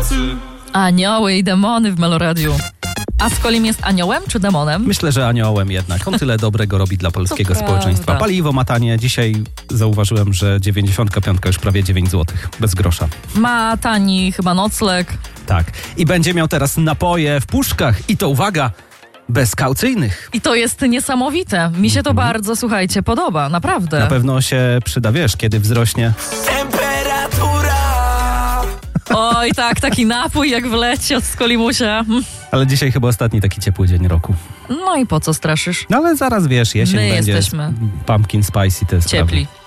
Anioły i demony w Meloradiu. A Skolim jest aniołem czy demonem? Myślę, że aniołem jednak. On tyle dobrego robi dla polskiego To społeczeństwa. prawda. Paliwo ma tanie. Dzisiaj zauważyłem, że 95 już prawie 9 zł. Bez grosza. Ma tani chyba nocleg. Tak. I będzie miał teraz napoje w puszkach. I to uwaga, bezkaucyjnych. I to jest niesamowite. Mi się to bardzo, słuchajcie, podoba. Naprawdę. Na pewno się przyda, wiesz, kiedy wzrośnie. Temperatura. Oj tak, taki napój jak wleci od Skolimusia. Ale dzisiaj chyba ostatni taki ciepły dzień roku. No i po co straszysz? No ale zaraz wiesz, jesień My będzie. jesteśmy Pumpkin spicy te sprawy. ciepli.